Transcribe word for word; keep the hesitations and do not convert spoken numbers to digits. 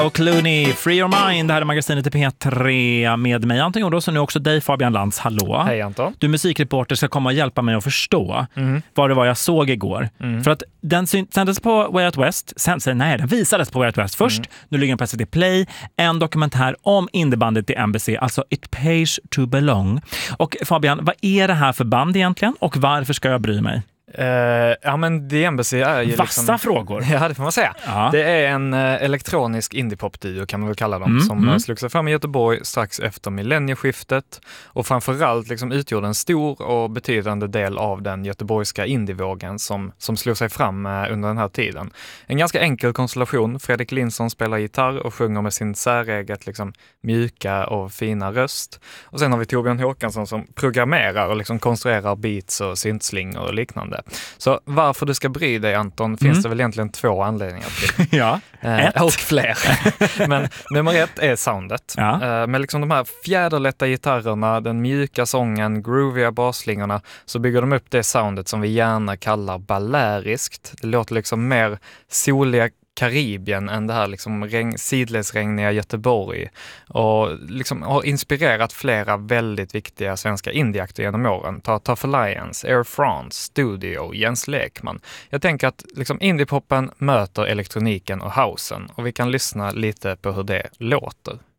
Och Clooney, Free Your Mind, det här är magasinet i P tre med mig Anton Jordås och nu också dig Fabian Lantz. Hallå. Hej Anton. Du musikreporter ska komma och hjälpa mig att förstå mm. vad det var jag såg igår. Mm. För att den sändes på Way Out West, sen, nej den visades på Way Out West först, mm. nu ligger den på S V T Play, en dokumentär om indiebandet i N B C, alltså It Pays to Belong. Och Fabian, vad är det här för band egentligen och varför ska jag bry mig? Uh, ja men D M B C är ju Vassa liksom, frågor. Ja, det får man säga. Ja. Det är en uh, elektronisk indiepop-duo kan man väl kalla dem, mm, som mm. slog sig fram i Göteborg strax efter millennieskiftet och framförallt liksom utgjorde en stor och betydande del av den göteborgska indievågen som, som slog sig fram uh, under den här tiden. En ganska enkel konstellation. Fredrik Lindsson spelar gitarr och sjunger med sin säreget liksom, mjuka och fina röst. Och sen har vi Torbjörn Håkansson som programmerar och liksom konstruerar beats och syntslingor och liknande. Så varför du ska bry dig Anton finns mm. det väl egentligen två anledningar till. Ja, eh, ett. Och fler. Men nummer ett är soundet. Ja. Eh, med liksom de här fjäderlätta gitarrerna, den mjuka sången, grooviga basslingorna så bygger de upp det soundet som vi gärna kallar baläriskt. Det låter liksom mer soliga Karibien än det här liksom regn, sidledsregniga Göteborg och liksom har inspirerat flera väldigt viktiga svenska indieakter genom åren. Ta Tough Alliance, Air France, Studio, Jens Lekman. Jag tänker att liksom indiepoppen möter elektroniken och housen och vi kan lyssna lite på hur det låter.